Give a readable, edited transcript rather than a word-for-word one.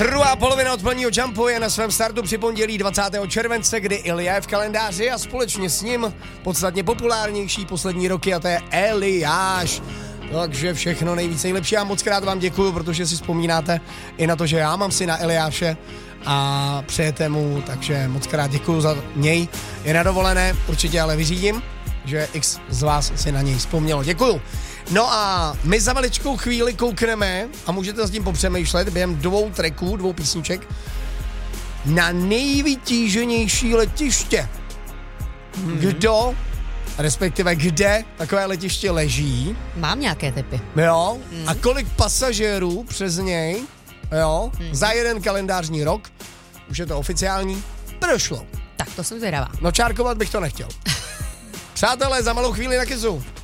Druhá polovina odpoledního Jumpu je na svém startu při pondělí 20. července, kdy Ilja je v kalendáři a společně s ním podstatně populárnější poslední roky a to je Eliáš. Takže všechno nejvíce nejlepší a moc krát vám děkuju, protože si vzpomínáte i na to, že já mám syna Eliáše a přejete mu, takže moc krát děkuju za něj. Je na dovolené, určitě ale vyřídím, že x z vás si na něj vzpomnělo. Děkuju. No a my za maličkou chvíli koukneme a můžete s tím popřemýšlet během 2 tracků, 2 písniček na nejvytíženější letiště. Kdo, respektive kde takové letiště leží. Mám nějaké tipy. Jo. A kolik pasažérů přes něj, jo, za jeden kalendářní rok, už je to oficiální, prošlo. Tak to jsem zvědavá. No čárkovat bych to nechtěl. Přátelé, za malou chvíli na Kizu.